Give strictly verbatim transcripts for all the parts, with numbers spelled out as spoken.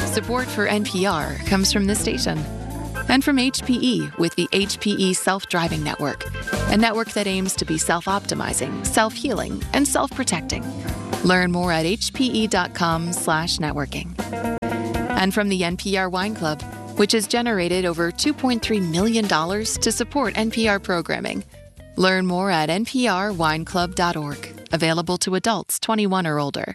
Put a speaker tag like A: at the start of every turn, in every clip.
A: Support for N P R comes from this station and from H P E with the H P E Self-Driving Network, a network that aims to be self-optimizing, self-healing, and self-protecting. Learn more at hpe.com slash networking. And from the N P R Wine Club, which has generated over two point three million dollars to support N P R programming. Learn more at n p r wine club dot org. Available to adults twenty-one or older.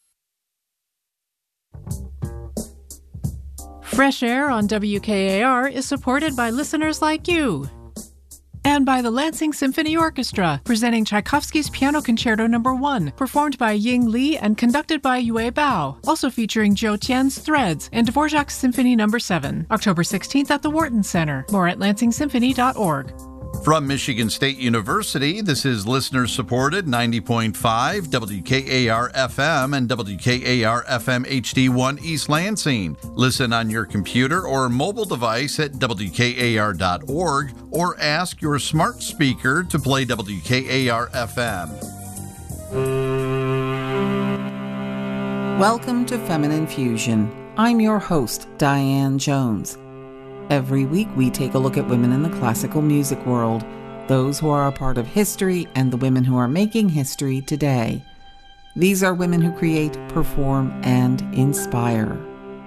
B: Fresh Air on W K A R is supported by listeners like you.
C: And by the Lansing Symphony Orchestra, presenting Tchaikovsky's Piano Concerto Number one, performed by Ying Li and conducted by Yue Bao. Also featuring Zhou Tian's Threads and Dvorak's Symphony Number seven, October sixteenth at the Wharton Center. More at lansing symphony dot org.
D: From Michigan State University, this is listener-supported ninety point five W K A R F M and W K A R F M H D one East Lansing. Listen on your computer or mobile device at W K A R dot org or ask your smart speaker to play W K A R F M.
E: Welcome to Feminine Fusion. I'm your host, Diane Jones. Every week, we take a look at women in the classical music world, those who are a part of history and the women who are making history today. These are women who create, perform, and inspire.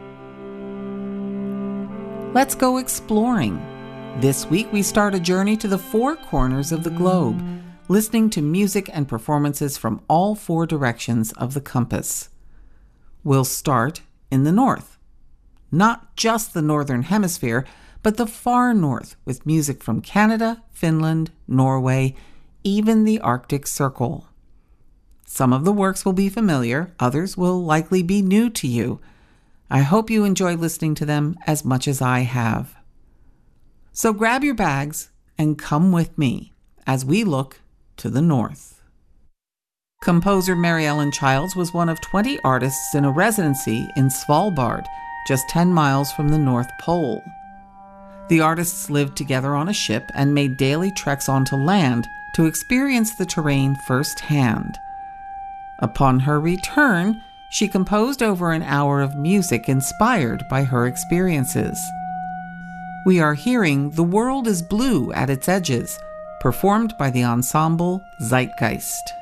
E: Let's go exploring. This week, we start a journey to the four corners of the globe, listening to music and performances from all four directions of the compass. We'll start in the north. Not just the Northern Hemisphere, but the far north, with music from Canada, Finland, Norway, even the Arctic Circle. Some of the works will be familiar, others will likely be new to you. I hope you enjoy listening to them as much as I have. So grab your bags and come with me as we look to the north. Composer Mary Ellen Childs was one of twenty artists in a residency in Svalbard, just ten miles from the North Pole. The artists lived together on a ship and made daily treks onto land to experience the terrain firsthand. Upon her return, she composed over an hour of music inspired by her experiences. We are hearing The World is Blue at Its Edges, performed by the ensemble Zeitgeist.